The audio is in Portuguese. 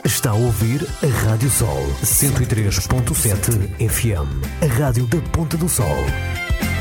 Está a ouvir a Rádio Sol 103.7 FM, a rádio da Ponta do Sol.